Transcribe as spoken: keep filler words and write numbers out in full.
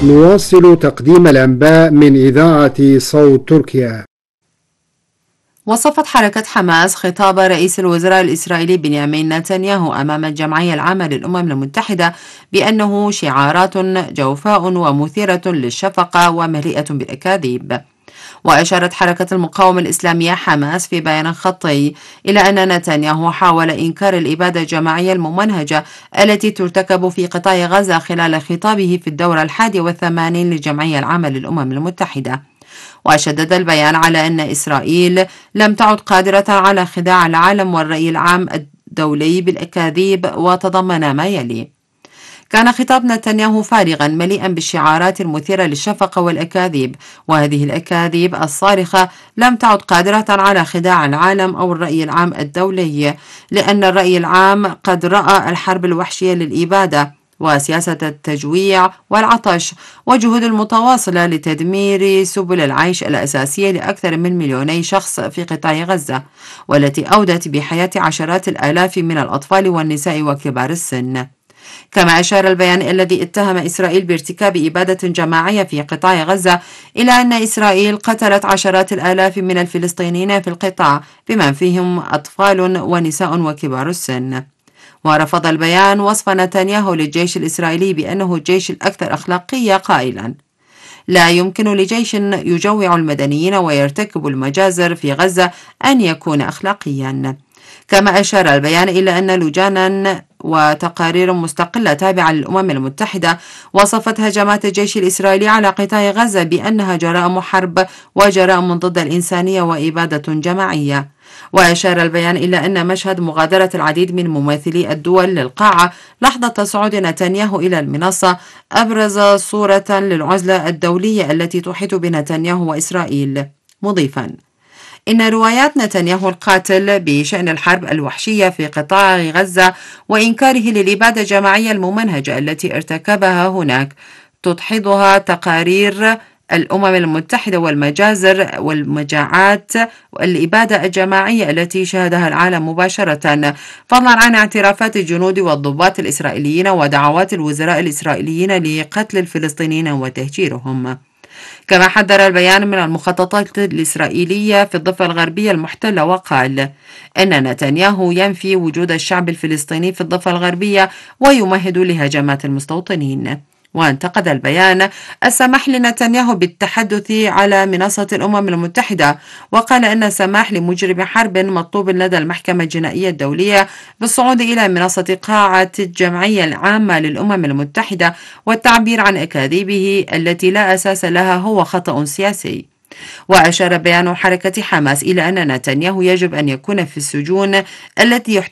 نواصل تقديم الأنباء من إذاعة صوت تركيا. وصفت حركة حماس خطاب رئيس الوزراء الإسرائيلي بنيامين نتنياهو أمام الجمعية العامة للأمم المتحدة بأنه شعارات جوفاء ومثيرة للشفقة ومليئة بالأكاذيب. وأشارت حركة المقاومة الإسلامية حماس في بيان خطي إلى أن نتنياهو حاول إنكار الإبادة الجماعية الممنهجة التي ترتكب في قطاع غزة خلال خطابه في الدورة الحادية والثمانين للجمعية العامة للأمم المتحدة. وشدد البيان على أن إسرائيل لم تعد قادرة على خداع العالم والرأي العام الدولي بالأكاذيب، وتضمن ما يلي: كان خطاب نتنياهو فارغا مليئا بالشعارات المثيرة للشفقة والأكاذيب، وهذه الأكاذيب الصارخة لم تعد قادرة على خداع العالم أو الرأي العام الدولي، لأن الرأي العام قد رأى الحرب الوحشية للإبادة وسياسة التجويع والعطش والجهود المتواصلة لتدمير سبل العيش الأساسية لأكثر من مليوني شخص في قطاع غزة، والتي أودت بحياة عشرات الآلاف من الأطفال والنساء وكبار السن. كما أشار البيان الذي اتهم إسرائيل بارتكاب إبادة جماعية في قطاع غزة إلى أن إسرائيل قتلت عشرات الآلاف من الفلسطينيين في القطاع، بما فيهم أطفال ونساء وكبار السن. ورفض البيان وصف نتنياهو للجيش الإسرائيلي بأنه الجيش الأكثر أخلاقية، قائلا: لا يمكن لجيش يجوع المدنيين ويرتكب المجازر في غزة أن يكون أخلاقيا. كما أشار البيان إلى أن لجانا وتقارير مستقلة تابعة للأمم المتحدة وصفت هجمات الجيش الإسرائيلي على قطاع غزة بأنها جرائم حرب وجرائم ضد الإنسانية وإبادة جماعية. وأشار البيان إلى أن مشهد مغادرة العديد من ممثلي الدول للقاعة لحظة صعود نتنياهو إلى المنصة أبرز صورة للعزلة الدولية التي تحيط بنتنياهو وإسرائيل، مضيفا: إن روايات نتنياهو القاتل بشأن الحرب الوحشية في قطاع غزة وإنكاره للإبادة الجماعية الممنهجة التي ارتكبها هناك تدحضها تقارير الأمم المتحدة والمجازر والمجاعات والإبادة الجماعية التي شهدها العالم مباشرة، فضلا عن اعترافات الجنود والضباط الإسرائيليين ودعوات الوزراء الإسرائيليين لقتل الفلسطينيين وتهجيرهم. كما حذر البيان من المخططات الإسرائيلية في الضفة الغربية المحتلة، وقال إن نتنياهو ينفي وجود الشعب الفلسطيني في الضفة الغربية ويمهد لهجمات المستوطنين. وانتقد البيان السماح لنتنياهو بالتحدث على منصة الأمم المتحدة، وقال أن السماح لمجرم حرب مطلوب لدى المحكمة الجنائية الدولية بالصعود إلى منصة قاعة الجمعية العامة للأمم المتحدة والتعبير عن أكاذيبه التي لا أساس لها هو خطأ سياسي. وأشار بيان حركة حماس إلى أن نتنياهو يجب أن يكون في السجون التي